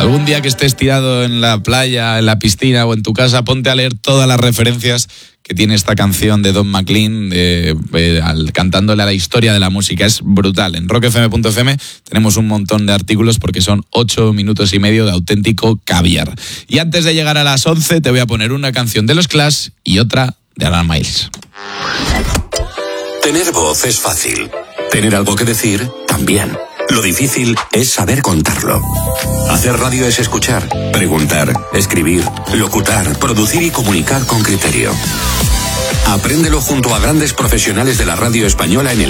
Algún día que estés tirado en la playa, en la piscina o en tu casa, ponte a leer todas las referencias que tiene esta canción de Don McLean, cantándole a la historia de la música. Es brutal. En rockfm.fm tenemos un montón de artículos porque son 8 minutos y medio de auténtico caviar. Y antes de llegar a las 11 te voy a poner una canción de los Clash y otra de Alan Miles. Tener voz es fácil. Tener algo que decir, también. Lo difícil es saber contarlo. Hacer radio es escuchar, preguntar, escribir, locutar, producir y comunicar con criterio. Apréndelo junto a grandes profesionales de la radio española en el